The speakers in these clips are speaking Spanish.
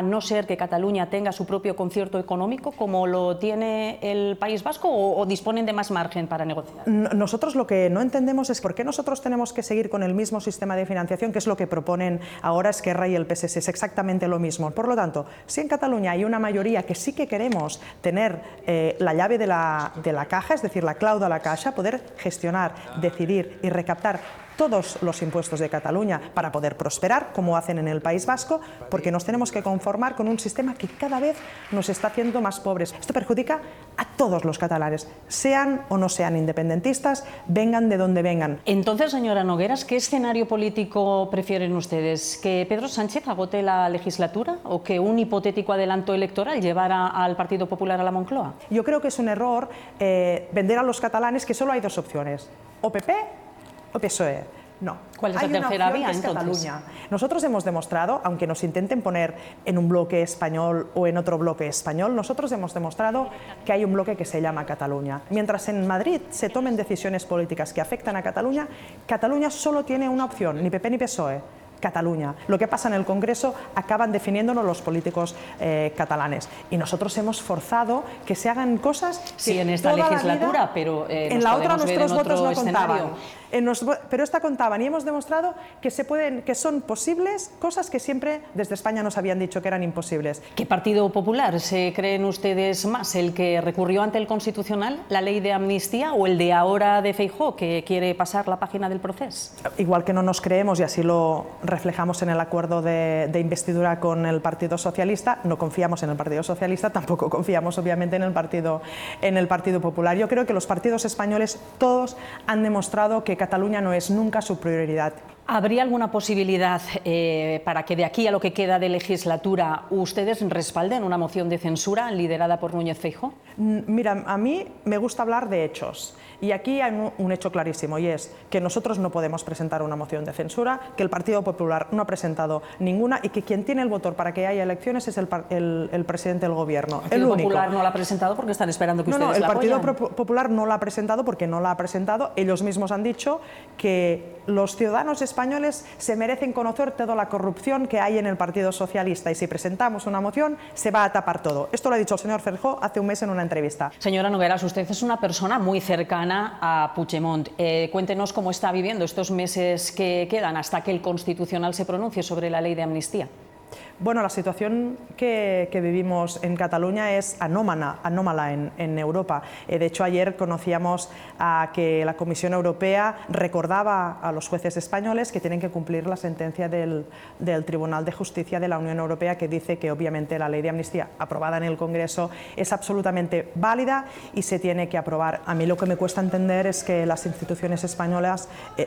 no ser que Cataluña tenga su propio concierto económico como lo tiene el País Vasco, o disponen de más margen para negociar? Nosotros lo que no entendemos es por qué nosotros tenemos que seguir con el mismo sistema de financiación, que es lo que proponen ahora Esquerra y el PSC, es exactamente lo mismo. Por lo tanto, si en Cataluña hay una mayoría que sí que queremos tener la llave de la caja, es decir, la clau de la caixa, poder gestionar, decidir y recaptar todos los impuestos de Cataluña para poder prosperar, como hacen en el País Vasco, porque nos tenemos que conformar con un sistema que cada vez nos está haciendo más pobres. Esto perjudica a todos los catalanes, sean o no sean independentistas, vengan de donde vengan. Entonces, señora Nogueras, ¿qué escenario político prefieren ustedes? ¿Que Pedro Sánchez agote la legislatura o que un hipotético adelanto electoral llevara al Partido Popular a la Moncloa? Yo creo que es un error vender a los catalanes que solo hay dos opciones, o PP o PSOE. No. ¿Cuál es la tercera vía, entonces? Cataluña. Nosotros hemos demostrado, aunque nos intenten poner en un bloque español o en otro bloque español, nosotros hemos demostrado que hay un bloque que se llama Cataluña. Mientras en Madrid se tomen decisiones políticas que afectan a Cataluña, Cataluña solo tiene una opción, ni PP ni PSOE. Cataluña. Lo que pasa en el Congreso acaban definiéndolo los políticos catalanes. Y nosotros hemos forzado que se hagan cosas que sí, en esta legislatura, pero en la otra nuestros votos no contaban. Pero esta contaban y hemos demostrado que son posibles cosas que siempre desde España nos habían dicho que eran imposibles. ¿Qué Partido Popular se creen ustedes más? ¿El que recurrió ante el Constitucional, la ley de amnistía, o el de ahora de Feijóo, que quiere pasar la página del proceso? Igual que no nos creemos, y así lo reflejamos en el acuerdo de investidura con el Partido Socialista, no confiamos en el Partido Socialista, tampoco confiamos obviamente en el Partido Popular. Yo creo que los partidos españoles todos han demostrado que Cataluña no es nunca su prioridad. ¿Habría alguna posibilidad para que de aquí a lo que queda de legislatura ustedes respalden una moción de censura liderada por Núñez Feijóo? Mira, a mí me gusta hablar de hechos y aquí hay un hecho clarísimo, y es que nosotros no podemos presentar una moción de censura, que el Partido Popular no ha presentado ninguna y que quien tiene el voto para que haya elecciones es el presidente del Gobierno. ¿El Partido Popular no la ha presentado porque están esperando que ustedes la apoyen? El Partido Popular no la ha presentado porque no la ha presentado. Ellos mismos han dicho que los ciudadanos españoles se merecen conocer toda la corrupción que hay en el Partido Socialista y si presentamos una moción se va a tapar todo. Esto lo ha dicho el señor Feijóo hace un mes en una entrevista. Señora Nogueras, usted es una persona muy cercana a Puigdemont. Cuéntenos cómo está viviendo estos meses que quedan hasta que el Constitucional se pronuncie sobre la ley de amnistía. Bueno, la situación que vivimos en Cataluña es anómala en Europa. De hecho, ayer conocíamos que la Comisión Europea recordaba a los jueces españoles que tienen que cumplir la sentencia del Tribunal de Justicia de la Unión Europea, que dice que obviamente la ley de amnistía aprobada en el Congreso es absolutamente válida y se tiene que aprobar. A mí lo que me cuesta entender es que las instituciones españolas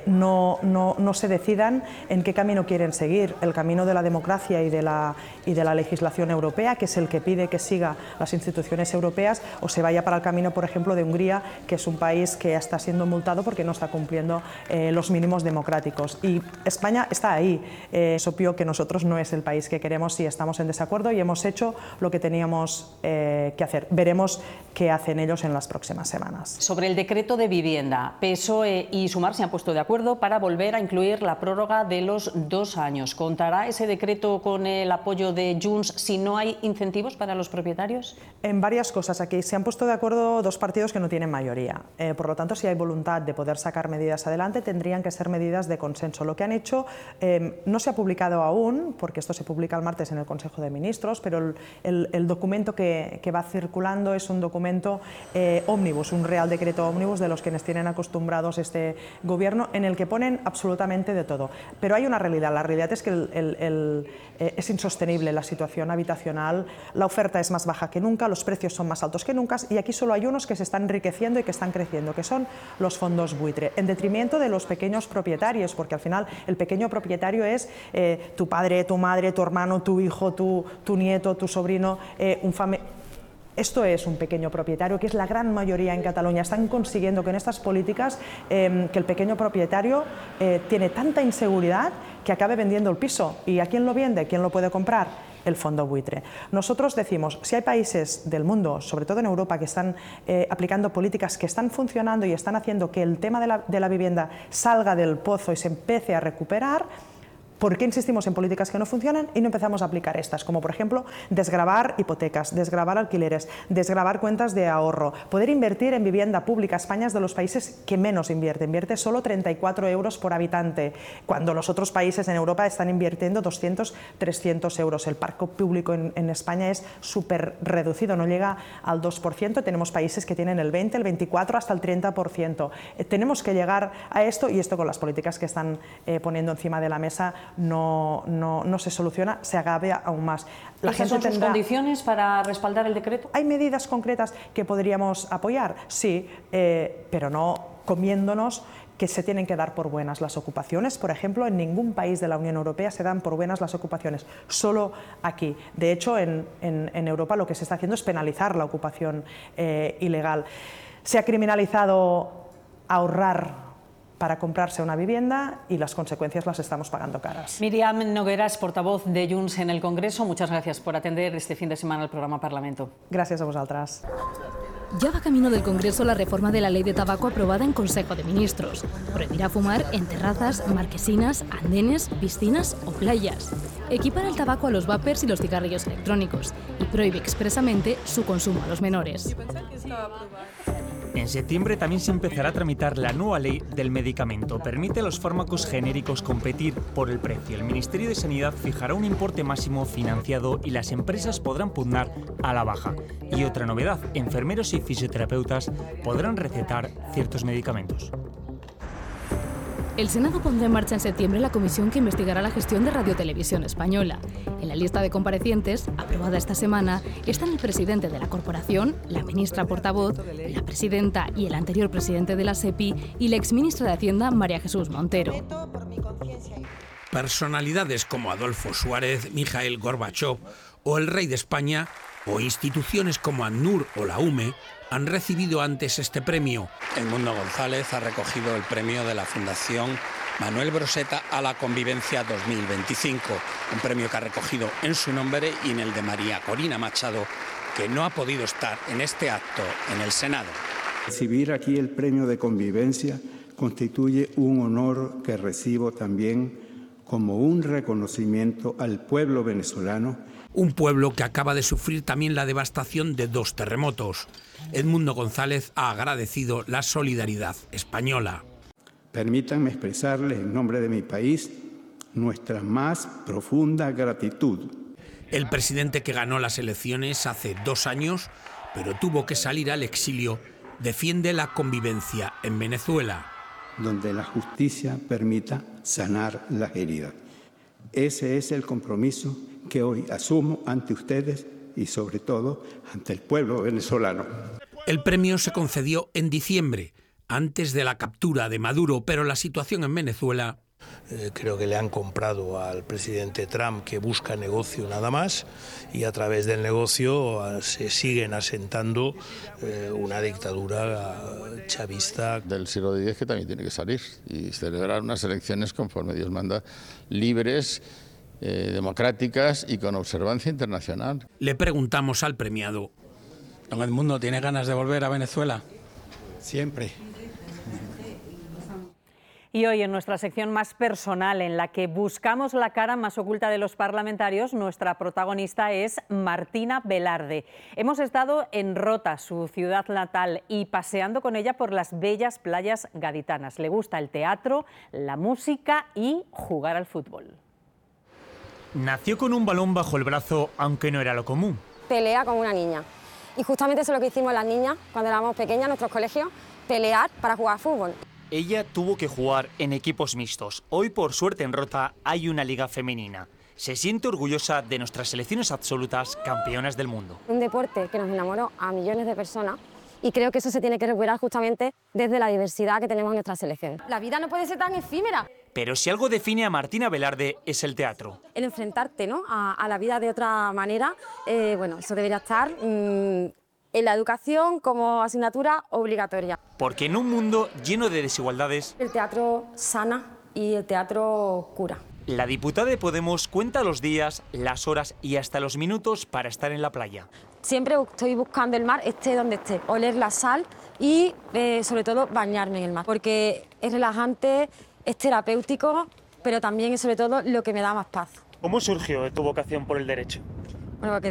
no se decidan en qué camino quieren seguir, el camino de la democracia y de la legislación europea, que es el que pide que siga las instituciones europeas, o se vaya para el camino, por ejemplo, de Hungría, que es un país que está siendo multado porque no está cumpliendo los mínimos democráticos. Y España está ahí. Es obvio que nosotros no es el país que queremos si estamos en desacuerdo y hemos hecho lo que teníamos que hacer. Veremos qué hacen ellos en las próximas semanas. Sobre el decreto de vivienda, PSOE y Sumar se han puesto de acuerdo para volver a incluir la prórroga de los 2 años. ¿Contará ese decreto con el apoyo de Junts si no hay incentivos para los propietarios? En varias cosas. Aquí se han puesto de acuerdo dos partidos que no tienen mayoría. Por lo tanto, si hay voluntad de poder sacar medidas adelante, tendrían que ser medidas de consenso. Lo que han hecho no se ha publicado aún, porque esto se publica el martes en el Consejo de Ministros, pero el documento que va circulando es un documento ómnibus, un real decreto ómnibus de los que nos tienen acostumbrados este gobierno, en el que ponen absolutamente de todo. Pero hay una realidad. La realidad es que es insostenible la situación habitacional, la oferta es más baja que nunca, los precios son más altos que nunca y aquí solo hay unos que se están enriqueciendo y que están creciendo, que son los fondos buitre, en detrimento de los pequeños propietarios, porque al final el pequeño propietario es tu padre, tu madre, tu hermano, tu hijo, tu nieto, tu sobrino, Esto es un pequeño propietario, que es la gran mayoría en Cataluña. Están consiguiendo que en estas políticas que el pequeño propietario tiene tanta inseguridad que acabe vendiendo el piso. ¿Y a quién lo vende? ¿Quién lo puede comprar? El fondo buitre. Nosotros decimos, si hay países del mundo, sobre todo en Europa, que están aplicando políticas que están funcionando y están haciendo que el tema de la vivienda salga del pozo y se empiece a recuperar, ¿Por qué insistimos en políticas que no funcionan y no empezamos a aplicar estas? Como por ejemplo, desgravar hipotecas, desgravar alquileres, desgravar cuentas de ahorro, poder invertir en vivienda pública. España es de los países que menos invierte solo 34 euros por habitante, cuando los otros países en Europa están invirtiendo 200, 300 euros. El parque público en España es súper reducido, no llega al 2%, tenemos países que tienen el 20, el 24, hasta el 30%. Tenemos que llegar a esto, y esto con las políticas que están poniendo encima de la mesa no se soluciona, se agravia aún más. ¿Esas son sus condiciones para respaldar el decreto? ¿Hay medidas concretas que podríamos apoyar? Sí, pero no comiéndonos que se tienen que dar por buenas las ocupaciones. Por ejemplo, en ningún país de la Unión Europea se dan por buenas las ocupaciones, solo aquí. De hecho, en Europa lo que se está haciendo es penalizar la ocupación ilegal. Se ha criminalizado ahorrar para comprarse una vivienda y las consecuencias las estamos pagando caras. Míriam Nogueras, portavoz de Junts en el Congreso, muchas gracias por atender este fin de semana el programa Parlamento. Gràcies a vosaltres. Ya va camino del Congreso la reforma de la ley de tabaco aprobada en Consejo de Ministros. Prohibirá fumar en terrazas, marquesinas, andenes, piscinas o playas. Equipara el tabaco a los vapers y los cigarrillos electrónicos y prohíbe expresamente su consumo a los menores. En septiembre también se empezará a tramitar la nueva ley del medicamento. Permite a los fármacos genéricos competir por el precio. El Ministerio de Sanidad fijará un importe máximo financiado y las empresas podrán pugnar a la baja. Y otra novedad, enfermeros y fisioterapeutas podrán recetar ciertos medicamentos. El Senado pondrá en marcha en septiembre la comisión que investigará la gestión de Radiotelevisión Española. En la lista de comparecientes, aprobada esta semana, están el presidente de la corporación, la ministra portavoz, la presidenta y el anterior presidente de la SEPI y la exministra de Hacienda, María Jesús Montero. Personalidades como Adolfo Suárez, Mikhail Gorbachev o el rey de España, o instituciones como ACNUR o la UME, han recibido antes este premio. Edmundo González ha recogido el premio de la Fundación Manuel Broseta a la Convivencia 2025, un premio que ha recogido en su nombre y en el de María Corina Machado, que no ha podido estar en este acto en el Senado. Recibir aquí el premio de Convivencia constituye un honor que recibo también como un reconocimiento al pueblo venezolano. Un pueblo que acaba de sufrir también la devastación de 2 terremotos. Edmundo González ha agradecido la solidaridad española. Permítanme expresarles en nombre de mi país nuestra más profunda gratitud. El presidente que ganó las elecciones hace 2 años, pero tuvo que salir al exilio, defiende la convivencia en Venezuela, donde la justicia permita sanar las heridas. Ese es el compromiso que hoy asumo ante ustedes y sobre todo ante el pueblo venezolano. El premio se concedió en diciembre, antes de la captura de Maduro, pero la situación en Venezuela... Creo que le han comprado al presidente Trump, que busca negocio nada más, y a través del negocio se siguen asentando una dictadura chavista. Del siglo X, que también tiene que salir y celebrar unas elecciones conforme Dios manda, libres, democráticas y con observancia internacional. Le preguntamos al premiado. Don Edmundo, ¿tiene ganas de volver a Venezuela? Siempre. Y hoy, en nuestra sección más personal, en la que buscamos la cara más oculta de los parlamentarios, nuestra protagonista es Martina Velarde. Hemos estado en Rota, su ciudad natal, y paseando con ella por las bellas playas gaditanas. Le gusta el teatro, la música y jugar al fútbol. Nació con un balón bajo el brazo, aunque no era lo común. Pelea como una niña. Y justamente eso es lo que hicimos las niñas cuando éramos pequeñas en nuestros colegios, pelear para jugar al fútbol. Ella tuvo que jugar en equipos mixtos. Hoy, por suerte, en Rota hay una liga femenina. Se siente orgullosa de nuestras selecciones absolutas campeonas del mundo. Un deporte que nos enamoró a millones de personas y creo que eso se tiene que recuperar justamente desde la diversidad que tenemos en nuestra selección. La vida no puede ser tan efímera. Pero si algo define a Martina Velarde es el teatro. El enfrentarte, ¿no?, a la vida de otra manera, bueno, eso debería estar en la educación como asignatura obligatoria. Porque en un mundo lleno de desigualdades... El teatro sana y el teatro cura. La diputada de Podemos cuenta los días, las horas y hasta los minutos para estar en la playa. Siempre estoy buscando el mar, esté donde esté, oler la sal y sobre todo bañarme en el mar. Porque es relajante, es terapéutico pero también y sobre todo lo que me da más paz. ¿Cómo surgió tu vocación por el derecho? Bueno, porque